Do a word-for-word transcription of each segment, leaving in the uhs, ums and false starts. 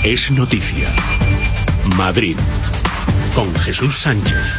Es noticia. Madrid, con Jesús Sánchez.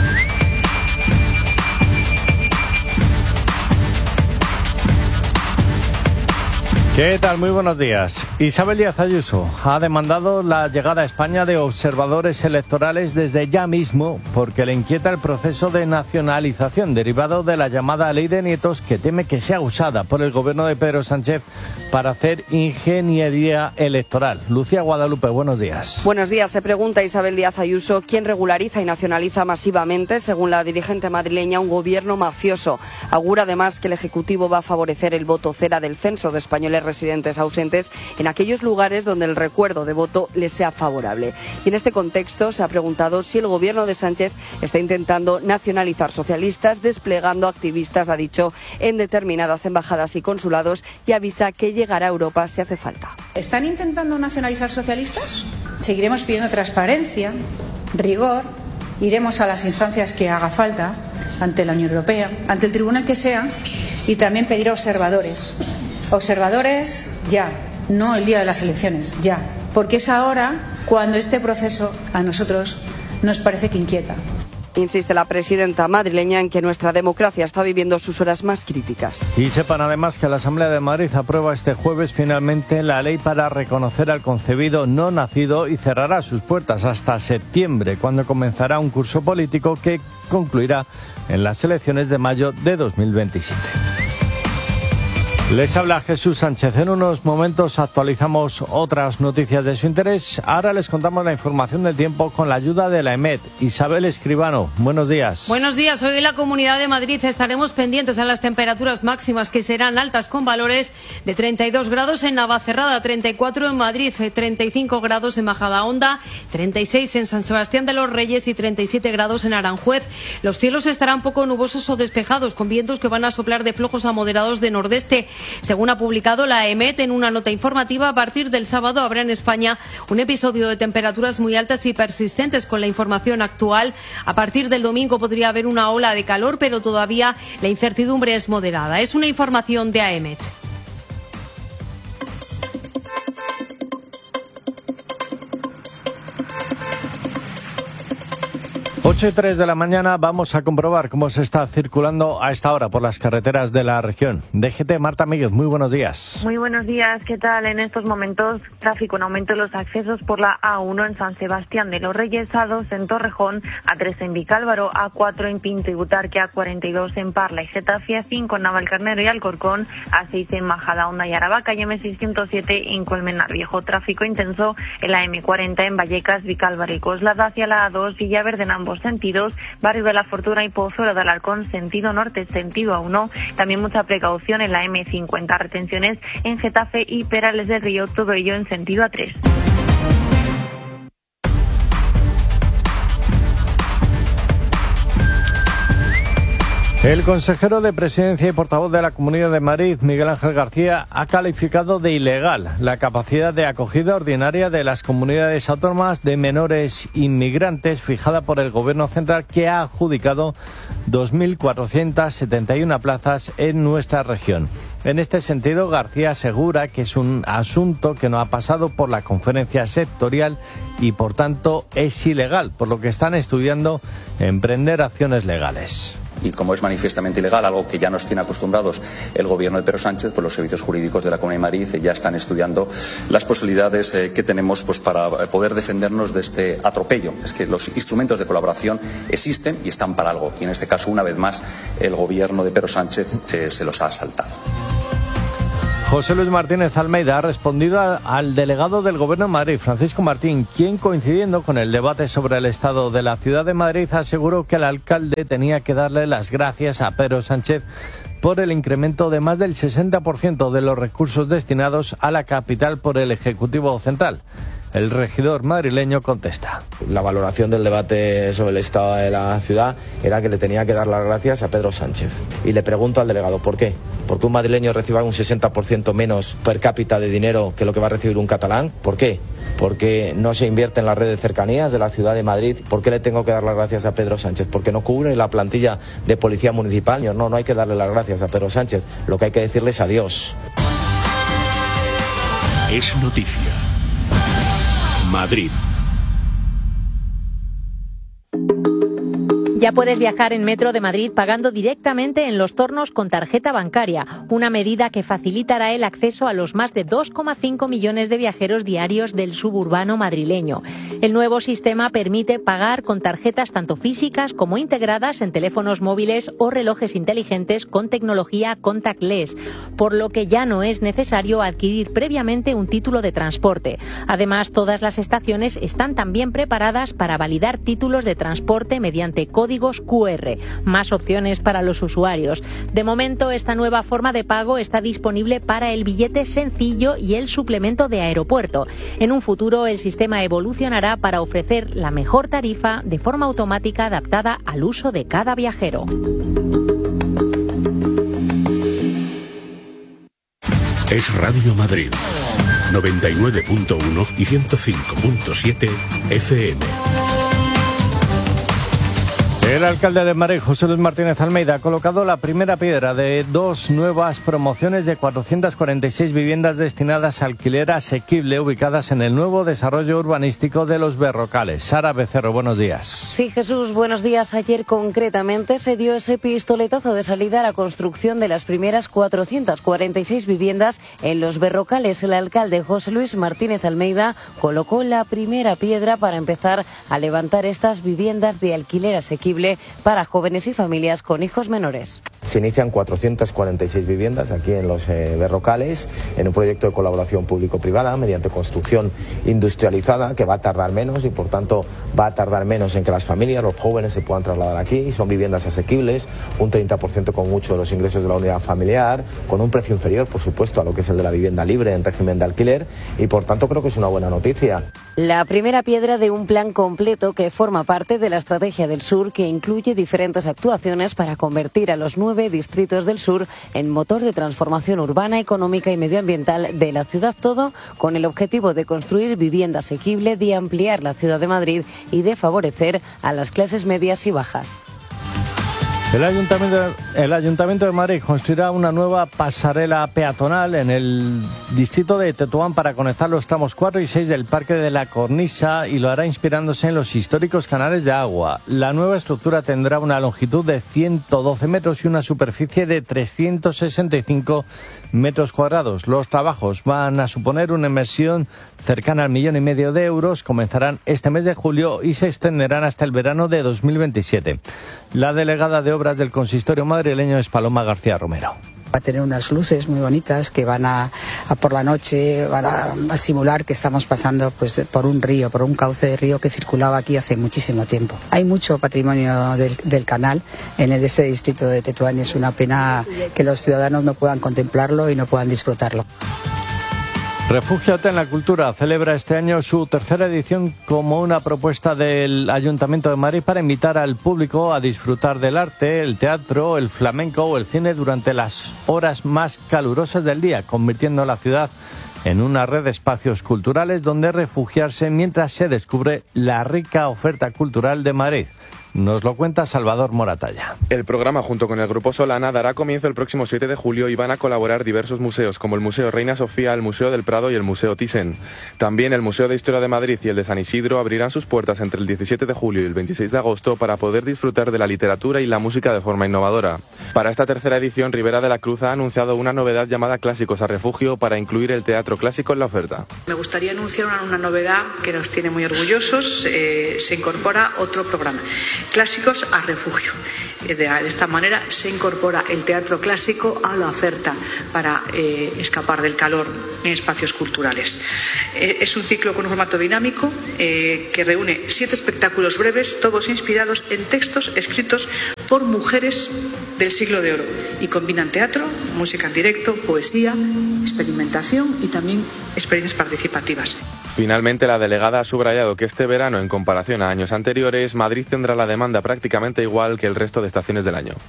¿Qué tal? Muy buenos días. Isabel Díaz Ayuso ha demandado la llegada a España de observadores electorales desde ya mismo porque le inquieta el proceso de nacionalización derivado de la llamada Ley de Nietos, que teme que sea usada por el gobierno de Pedro Sánchez para hacer ingeniería electoral. Lucía Guadalupe, buenos días. Buenos días. Se pregunta Isabel Díaz Ayuso quién regulariza y nacionaliza masivamente, según la dirigente madrileña, un gobierno mafioso. Augura además que el Ejecutivo va a favorecer el voto cera del censo de españoles residentes ausentes en aquellos lugares donde el recuerdo de voto les sea favorable. Y en este contexto se ha preguntado si el gobierno de Sánchez está intentando nacionalizar socialistas, desplegando activistas, ha dicho, en determinadas embajadas y consulados, y avisa que llegará a Europa si hace falta. ¿Están intentando nacionalizar socialistas? Seguiremos pidiendo transparencia, rigor, iremos a las instancias que haga falta, ante la Unión Europea, ante el tribunal que sea, y también pedir observadores. Observadores ya, no el día de las elecciones, ya. Porque es ahora cuando este proceso a nosotros nos parece que inquieta. Insiste la presidenta madrileña en que nuestra democracia está viviendo sus horas más críticas. Y sepan además que la Asamblea de Madrid aprueba este jueves finalmente la ley para reconocer al concebido no nacido y cerrará sus puertas hasta septiembre, cuando comenzará un curso político que concluirá en las elecciones de mayo de dos mil veintisiete. Les habla Jesús Sánchez. En unos momentos actualizamos otras noticias de su interés. Ahora les contamos la información del tiempo con la ayuda de la EMET. Isabel Escribano, buenos días. Buenos días. Hoy en la Comunidad de Madrid estaremos pendientes a las temperaturas máximas, que serán altas, con valores de treinta y dos grados en Navacerrada, treinta y cuatro en Madrid, treinta y cinco grados en Majadahonda, treinta y seis en San Sebastián de los Reyes y treinta y siete grados en Aranjuez. Los cielos estarán poco nubosos o despejados, con vientos que van a soplar de flojos a moderados de nordeste. Según ha publicado la EMET en una nota informativa, a partir del sábado habrá en España un episodio de temperaturas muy altas y persistentes. Con la información actual, a partir del domingo podría haber una ola de calor, pero todavía la incertidumbre es moderada. Es una información de AEMET. ocho y tres de la mañana vamos a comprobar cómo se está circulando a esta hora por las carreteras de la región. D G T, Marta Míguez, muy buenos días. Muy buenos días, ¿qué tal? En estos momentos, tráfico en aumento en los accesos por la A uno en San Sebastián de los Reyes, A dos en Torrejón, A tres en Vicálvaro, A cuatro en Pinto y Butarque, A cuarenta y dos en Parla y Getafe, A cinco en Navalcarnero y Alcorcón, A seis en Majadahonda y Aravaca y M seiscientos siete en Colmenar Viejo. Tráfico intenso en la M cuarenta en Vallecas, Vicálvaro y Coslada, hacia la A dos, Villaverde en ambos sentidos, Barrio de la Fortuna y Pozuelo de Alarcón, sentido norte, sentido A uno. También mucha precaución en la M cincuenta, retenciones en Getafe y Perales del Río, todo ello en sentido A tres. El consejero de Presidencia y portavoz de la Comunidad de Madrid, Miguel Ángel García, ha calificado de ilegal la capacidad de acogida ordinaria de las comunidades autónomas de menores inmigrantes fijada por el Gobierno central, que ha adjudicado dos mil cuatrocientas setenta y una plazas en nuestra región. En este sentido, García asegura que es un asunto que no ha pasado por la conferencia sectorial y, por tanto, es ilegal, por lo que están estudiando emprender acciones legales. Y como es manifiestamente ilegal, algo que ya nos tiene acostumbrados el gobierno de Pedro Sánchez, pues los servicios jurídicos de la Comunidad de Madrid ya están estudiando las posibilidades eh, que tenemos pues, para poder defendernos de este atropello. Es que los instrumentos de colaboración existen y están para algo. Y en este caso, una vez más, el gobierno de Pedro Sánchez eh, se los ha saltado. José Luis Martínez Almeida ha respondido a, al delegado del Gobierno de Madrid, Francisco Martín, quien, coincidiendo con el debate sobre el estado de la ciudad de Madrid, aseguró que el alcalde tenía que darle las gracias a Pedro Sánchez por el incremento de más del sesenta por ciento de los recursos destinados a la capital por el Ejecutivo Central. El regidor madrileño contesta. La valoración del debate sobre el estado de la ciudad era que le tenía que dar las gracias a Pedro Sánchez. Y le pregunto al delegado, ¿por qué? ¿Porque un madrileño reciba un sesenta por ciento menos per cápita de dinero que lo que va a recibir un catalán? ¿Por qué? Porque no se invierte en la red de cercanías de la ciudad de Madrid. ¿Por qué le tengo que dar las gracias a Pedro Sánchez? Porque no cubre la plantilla de policía municipal. No, no hay que darle las gracias a Pedro Sánchez. Lo que hay que decirle es adiós. Es noticia. Madrid. Ya puedes viajar en Metro de Madrid pagando directamente en los tornos con tarjeta bancaria, una medida que facilitará el acceso a los más de dos coma cinco millones de viajeros diarios del suburbano madrileño. El nuevo sistema permite pagar con tarjetas tanto físicas como integradas en teléfonos móviles o relojes inteligentes con tecnología contactless, por lo que ya no es necesario adquirir previamente un título de transporte. Además, todas las estaciones están también preparadas para validar títulos de transporte mediante códigos Q R, más opciones para los usuarios. De momento, esta nueva forma de pago está disponible para el billete sencillo y el suplemento de aeropuerto. En un futuro, el sistema evolucionará para ofrecer la mejor tarifa de forma automática adaptada al uso de cada viajero. Es Radio Madrid, noventa y nueve punto uno y ciento cinco punto siete F M. El alcalde de Madrid, José Luis Martínez Almeida, ha colocado la primera piedra de dos nuevas promociones de cuatrocientas cuarenta y seis viviendas destinadas a alquiler asequible ubicadas en el nuevo desarrollo urbanístico de Los Berrocales. Sara Becerro, buenos días. Sí, Jesús, buenos días. Ayer concretamente se dio ese pistoletazo de salida a la construcción de las primeras cuatrocientas cuarenta y seis viviendas en Los Berrocales. El alcalde José Luis Martínez Almeida colocó la primera piedra para empezar a levantar estas viviendas de alquiler asequible para jóvenes y familias con hijos menores. Se inician cuatrocientas cuarenta y seis viviendas aquí en Los eh, Berrocales, en un proyecto de colaboración público-privada mediante construcción industrializada que va a tardar menos y por tanto va a tardar menos en que las familias, los jóvenes se puedan trasladar aquí. Son viviendas asequibles, un treinta por ciento con mucho de los ingresos de la unidad familiar, con un precio inferior, por supuesto, a lo que es el de la vivienda libre en régimen de alquiler y por tanto creo que es una buena noticia. La primera piedra de un plan completo que forma parte de la Estrategia del Sur, que incluye diferentes actuaciones para convertir a los nueve distritos del sur en motor de transformación urbana, económica y medioambiental de la ciudad, todo con el objetivo de construir vivienda asequible, de ampliar la ciudad de Madrid y de favorecer a las clases medias y bajas. El Ayuntamiento, el Ayuntamiento de Madrid construirá una nueva pasarela peatonal en el distrito de Tetuán para conectar los tramos cuatro y seis del Parque de la Cornisa y lo hará inspirándose en los históricos canales de agua. La nueva estructura tendrá una longitud de ciento doce metros y una superficie de trescientos sesenta y cinco metros cuadrados. Los trabajos van a suponer una inversión cercana al millón y medio de euros, comenzarán este mes de julio y se extenderán hasta el verano de dos mil veintisiete. La delegada de Obras del Consistorio madrileño es Paloma García Romero. Va a tener unas luces muy bonitas que van a, a por la noche, van a, a simular que estamos pasando pues por un río, por un cauce de río que circulaba aquí hace muchísimo tiempo. Hay mucho patrimonio del, del canal en el, este distrito de Tetuán y es una pena que los ciudadanos no puedan contemplarlo y no puedan disfrutarlo. Refúgiate en la Cultura celebra este año su tercera edición como una propuesta del Ayuntamiento de Madrid para invitar al público a disfrutar del arte, el teatro, el flamenco o el cine durante las horas más calurosas del día, convirtiendo la ciudad en una red de espacios culturales donde refugiarse mientras se descubre la rica oferta cultural de Madrid. Nos lo cuenta Salvador Moratalla. El programa, junto con el Grupo Solana, dará comienzo el próximo siete de julio y van a colaborar diversos museos, como el Museo Reina Sofía, el Museo del Prado y el Museo Thyssen. También el Museo de Historia de Madrid y el de San Isidro abrirán sus puertas entre el diecisiete de julio y el veintiséis de agosto para poder disfrutar de la literatura y la música de forma innovadora. Para esta tercera edición, Ribera de la Cruz ha anunciado una novedad llamada Clásicos a Refugio para incluir el teatro clásico en la oferta. Me gustaría anunciar una, una novedad que nos tiene muy orgullosos. Eh, se incorpora otro programa. Clásicos a Refugio. De esta manera se incorpora el teatro clásico a la oferta para eh, escapar del calor en espacios culturales. Eh, es un ciclo con un formato dinámico eh, que reúne siete espectáculos breves, todos inspirados en textos escritos por mujeres del siglo de oro y combinan teatro, música en directo, poesía, experimentación y también experiencias participativas. Finalmente, la delegada ha subrayado que este verano, en comparación a años anteriores, Madrid tendrá la demanda prácticamente igual que el resto de estaciones del año.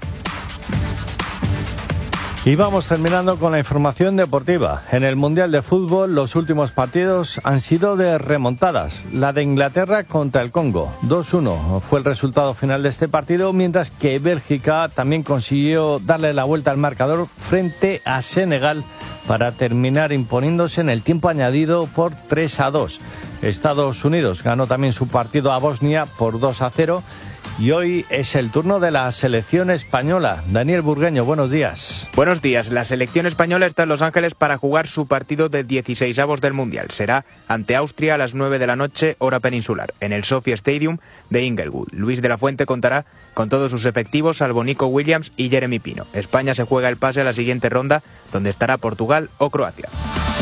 Y vamos terminando con la información deportiva. En el Mundial de Fútbol, los últimos partidos han sido de remontadas. La de Inglaterra contra el Congo, dos uno fue el resultado final de este partido, mientras que Bélgica también consiguió darle la vuelta al marcador frente a Senegal para terminar imponiéndose en el tiempo añadido por tres a dos. Estados Unidos ganó también su partido a Bosnia por dos a cero. Y hoy es el turno de la selección española. Daniel Burgueño, buenos días. Buenos días. La selección española está en Los Ángeles para jugar su partido de dieciseisavos del Mundial. Será ante Austria a las nueve de la noche, hora peninsular, en el Sophie Stadium de Inglewood. Luis de la Fuente contará con todos sus efectivos, salvo Nico Williams y Jeremy Pino. España se juega el pase a la siguiente ronda, donde estará Portugal o Croacia.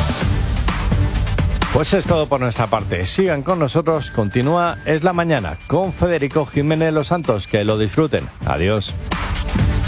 Pues es todo por nuestra parte. Sigan con nosotros. Continúa Es la Mañana con Federico Jiménez Los Santos. Que lo disfruten. Adiós.